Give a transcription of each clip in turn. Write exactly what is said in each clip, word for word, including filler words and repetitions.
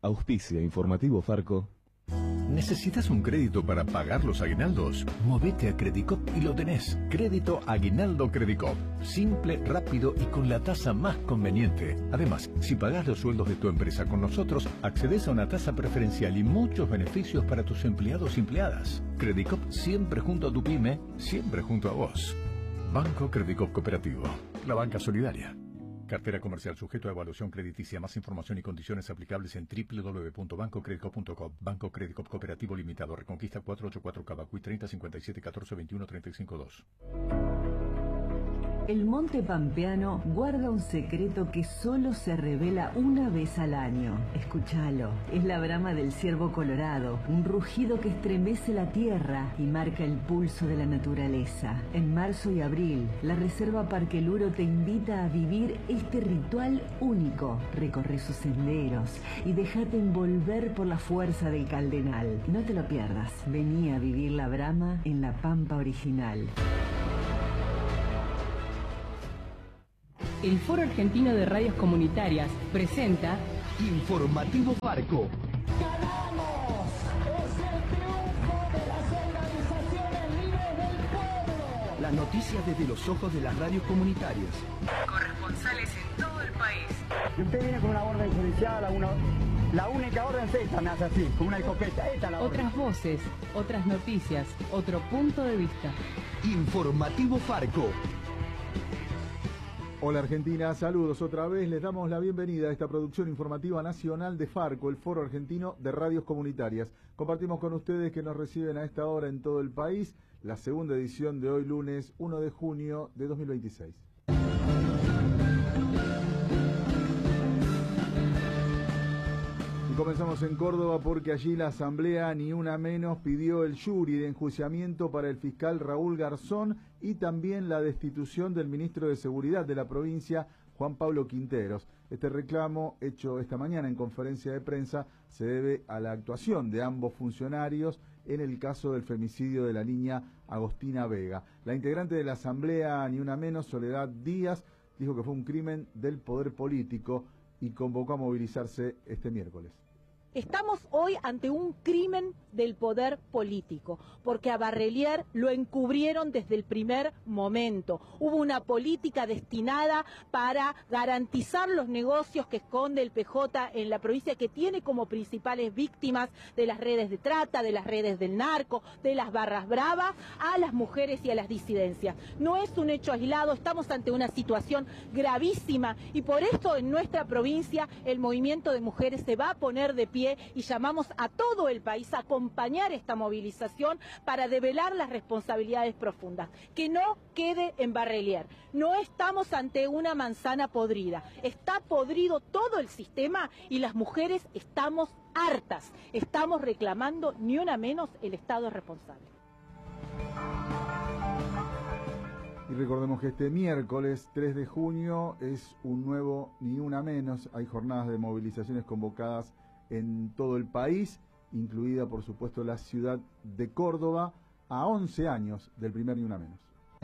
Auspicia Informativo Farco. ¿Necesitas un crédito para pagar los aguinaldos? Movete a Credicop y lo tenés. Crédito Aguinaldo Credicop. Simple, rápido y con la tasa más conveniente. Además, si pagás los sueldos de tu empresa con nosotros, accedes a una tasa preferencial y muchos beneficios para tus empleados y empleadas. Credicop siempre junto a tu pyme, siempre junto a vos. Banco Credicop Cooperativo. La banca solidaria. Cartera comercial sujeto a evaluación crediticia. Más información y condiciones aplicables en doble u doble u doble u punto banco credicop punto com. Banco Credicop Cooperativo Limitado. Reconquista cuatrocientos ochenta y cuatro Cavacuy treinta cincuenta y siete catorce veintiuno treinta y cinco dos. El monte pampeano guarda un secreto que solo se revela una vez al año. Escúchalo. Es la brama del ciervo colorado, un rugido que estremece la tierra y marca el pulso de la naturaleza. En marzo y abril, la Reserva Parque Luro te invita a vivir este ritual único. Recorre sus senderos y déjate envolver por la fuerza del caldenal. No te lo pierdas. Vení a vivir la brama en la pampa original. El Foro Argentino de Radios Comunitarias presenta Informativo Farco. ¡Ganamos! ¡Es el triunfo de las organizaciones libres del pueblo! Las noticias desde los ojos de las radios comunitarias. corresponsales en todo el país. Y usted viene con una orden judicial, una, la única orden es esta, me hace así, con una escopeta. Esta es la orden. Otras voces, otras noticias, otro punto de vista. Informativo Farco. Hola Argentina, saludos otra vez, les damos la bienvenida a esta producción informativa nacional de Farco, el Foro Argentino de Radios Comunitarias. Compartimos con ustedes que nos reciben a esta hora en todo el país, la segunda edición de hoy lunes uno de junio de dos mil veintiséis. Y comenzamos en Córdoba porque allí la Asamblea Ni Una Menos pidió el jury de enjuiciamiento para el fiscal Raúl Garzón y también la destitución del ministro de Seguridad de la provincia, Juan Pablo Quinteros. Este reclamo, hecho esta mañana en conferencia de prensa, se debe a la actuación de ambos funcionarios en el caso del femicidio de la niña Agostina Vega. La integrante de la Asamblea Ni Una Menos, Soledad Díaz, dijo que fue un crimen del poder político y convocó a movilizarse este miércoles. Estamos hoy ante un crimen del poder político, porque a Barrelier lo encubrieron desde el primer momento. Hubo una política destinada para garantizar los negocios que esconde el P J en la provincia, que tiene como principales víctimas de las redes de trata, de las redes del narco, de las barras bravas, a las mujeres y a las disidencias. No es un hecho aislado, estamos ante una situación gravísima y por eso en nuestra provincia el movimiento de mujeres se va a poner de pie y llamamos a todo el país a acompañar esta movilización para develar las responsabilidades profundas. Que no quede en Barrelier. No estamos ante una manzana podrida. Está podrido todo el sistema y las mujeres estamos hartas. Estamos reclamando ni una menos, el Estado es responsable. Y recordemos que este miércoles tres de junio es un nuevo Ni Una Menos. Hay jornadas de movilizaciones convocadas en todo el país, incluida por supuesto la ciudad de Córdoba, a once años del primer Ni Una Menos.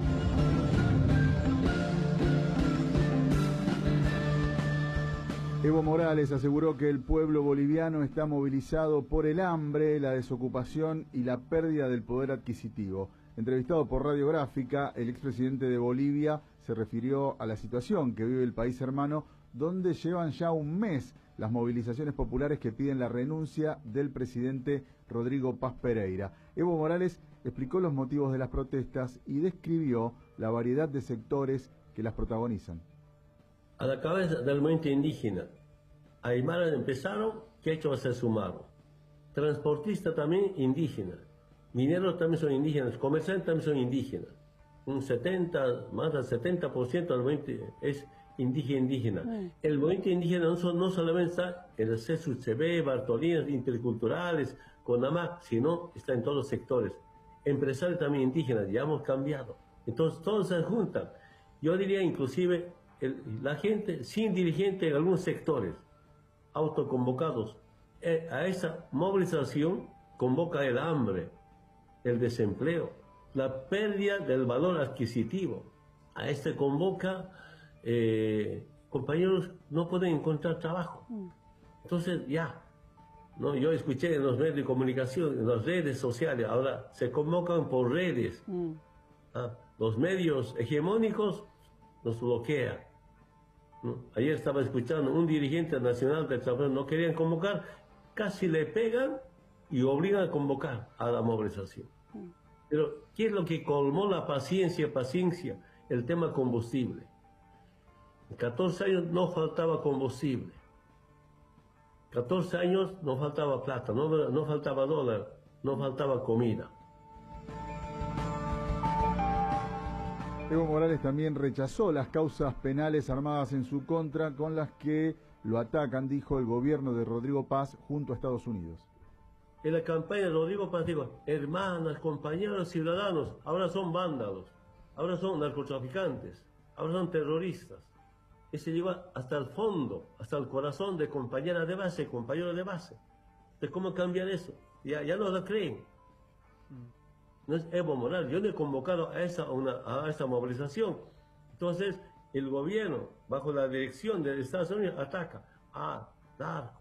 Evo Morales aseguró que el pueblo boliviano está movilizado por el hambre, la desocupación y la pérdida del poder adquisitivo. Entrevistado por Radiográfica, el expresidente de Bolivia se refirió a la situación que vive el país hermano, donde llevan ya un mes las movilizaciones populares que piden la renuncia del presidente Rodrigo Paz Pereira. Evo Morales explicó los motivos de las protestas y describió la variedad de sectores que las protagonizan. A la cabeza del movimiento indígena, Aymara empezaron, Quechua se sumaron. Transportistas también indígenas, mineros también son indígenas, comerciantes también son indígenas. Un setenta, más del setenta por ciento del movimiento es indígena indígena. Mm. El movimiento indígena no, son, no solamente está en el C S U C B, Bartolinas, interculturales, CONAMAC, sino está en todos los sectores. Empresarios también indígenas, ya hemos cambiado. Entonces todos se juntan. Yo diría inclusive el, la gente sin dirigente en algunos sectores, autoconvocados. Eh, a esa movilización convoca el hambre, el desempleo, la pérdida del valor adquisitivo. A este convoca, eh, compañeros no pueden encontrar trabajo. Entonces ya, ¿no? Yo escuché en los medios de comunicación, en las redes sociales, ahora se convocan por redes. Mm. ¿Ah? Los medios hegemónicos nos bloquean, ¿no? Ayer estaba escuchando un dirigente nacional del trabajo, no querían convocar, casi le pegan y obligan a convocar a la movilización. Mm. Pero, ¿qué es lo que colmó la paciencia, paciencia? El tema combustible. En catorce años no faltaba combustible. catorce años no faltaba plata, no, no faltaba dólar, no faltaba comida. Evo Morales también rechazó las causas penales armadas en su contra con las que lo atacan, dijo el gobierno de Rodrigo Paz junto a Estados Unidos. En la campaña de Rodrigo Paz digo, hermanas, compañeros, ciudadanos, ahora son vándalos, ahora son narcotraficantes, ahora son terroristas. Y se lleva hasta el fondo, hasta el corazón de compañeras de base, compañeros de base. ¿De cómo cambiar eso? Ya, ya no lo creen. No es Evo Morales. Yo no he convocado a esa, una, a esa movilización. Entonces, el gobierno, bajo la dirección de Estados Unidos, ataca a narcos.